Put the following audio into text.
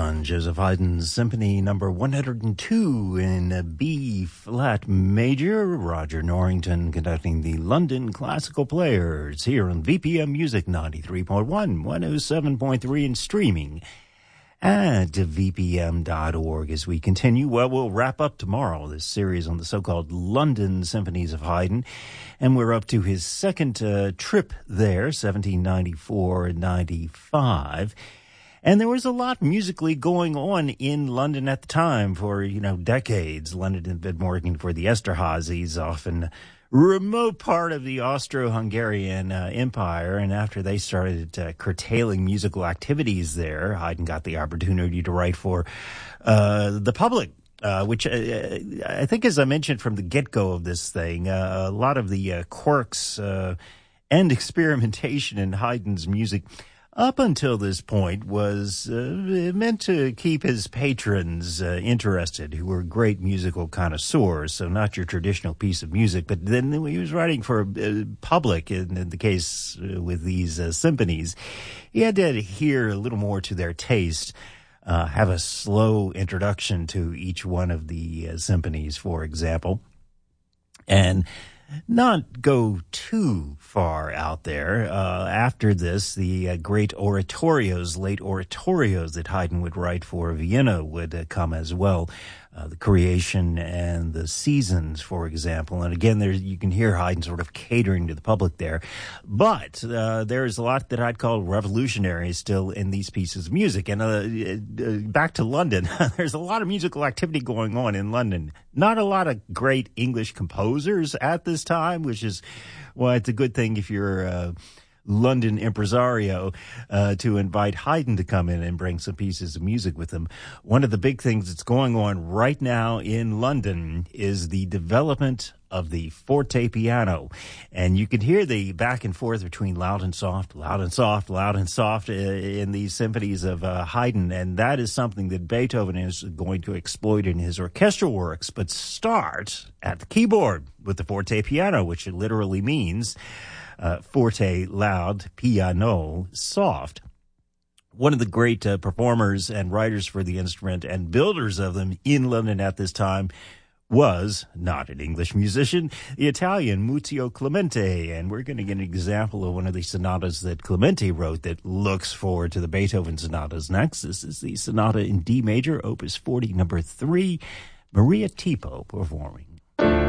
Johann Joseph Haydn's Symphony Number 102 in B flat major. Roger Norrington conducting the London Classical Players here on VPM Music 93.1, 107.3 and streaming at vpm.org as we continue. Well, we'll wrap up tomorrow this series on the so-called London Symphonies of Haydn, and we're up to his second trip there, 1794-95. And there was a lot musically going on in London at the time for, decades. London had been working for the Esterházys, often remote part of the Austro-Hungarian Empire. And after they started curtailing musical activities there, Haydn got the opportunity to write for the public. Which I think, as I mentioned from the get-go of this thing, a lot of the quirks and experimentation in Haydn's music up until this point was meant to keep his patrons interested, who were great musical connoisseurs, so not your traditional piece of music. But then he was writing for public, in the case with these symphonies. He had to adhere a little more to their taste, have a slow introduction to each one of the symphonies, for example, and not go too far out there. After this, the great oratorios, late oratorios that Haydn would write for Vienna would come as well. The Creation and the Seasons, for example. And again, you can hear Haydn sort of catering to the public there. But there's a lot that I'd call revolutionary still in these pieces of music. And back to London, there's a lot of musical activity going on in London. Not a lot of great English composers at this time, which is why it's a good thing if you're London impresario to invite Haydn to come in and bring some pieces of music with him. One of the big things that's going on right now in London is the development of the forte piano. And you can hear the back and forth between loud and soft, loud and soft, loud and soft in these symphonies of Haydn. And that is something that Beethoven is going to exploit in his orchestral works, but start at the keyboard with the forte piano, which literally means forte, loud, piano, soft. One of the great performers and writers for the instrument and builders of them in London at this time was not an English musician, the Italian Muzio Clemente. And we're going to get an example of one of the sonatas that Clemente wrote that looks forward to the Beethoven sonatas next. This is the sonata in D major, opus 40, number 3, Maria Tipo performing.